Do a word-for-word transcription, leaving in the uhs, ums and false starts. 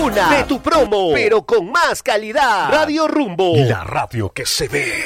una de tu promo, pero con más calidad. Radio Rumbo, la radio que se ve.